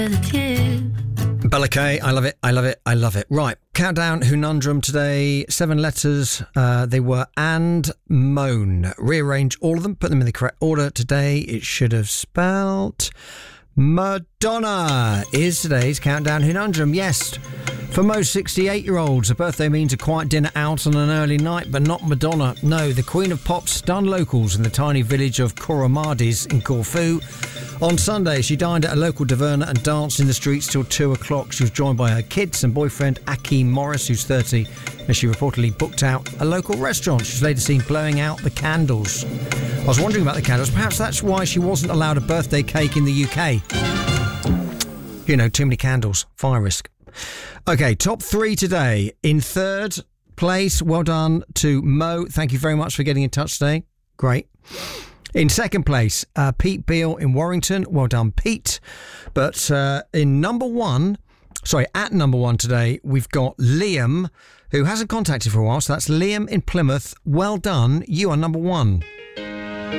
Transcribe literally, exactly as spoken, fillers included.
Bella Kay, I love it, I love it, I love it. Right, countdown, Hunundrum today, seven letters. Uh, they were and, moan. Rearrange all of them, put them in the correct order. Today it should have spelt Madonna is today's countdown Hunundrum. Yes, for most sixty-eight-year-olds, a birthday means a quiet dinner out on an early night, but not Madonna. No, the Queen of Pop stunned locals in the tiny village of Coromadis in Corfu. On Sunday, she dined at a local taverna and danced in the streets till two o'clock. She was joined by her kids and boyfriend, Aki Morris, who's thirty, as she reportedly booked out a local restaurant. She was later seen blowing out the candles. I was wondering about the candles. Perhaps that's why she wasn't allowed a birthday cake in the U K. You know, too many candles. Fire risk. OK, top three today. In third place, well done to Mo. Thank you very much for getting in touch today. Great. In second place, uh, Pete Beale in Warrington. Well done, Pete. But uh, in number one, sorry, at number one today, we've got Liam, who hasn't contacted for a while. So that's Liam in Plymouth. Well done. You are number one.